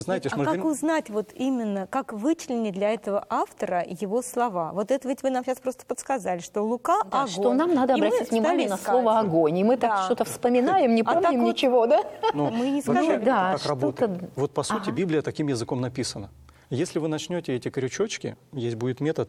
Знаете, А как узнать вот именно, как вычленить для этого автора его слова? Вот это ведь вы нам сейчас просто подсказали, что Лука Да, огонь. что нам надо И мы обратить внимание на стали слово искать. огонь. И мы Да. так что-то вспоминаем, не А так помним вот ничего, да? Ну, мы не вообще, сказали. да, как что-то- работает? Вот по сути Библия таким языком написана. Если вы начнете эти крючочки, есть будет метод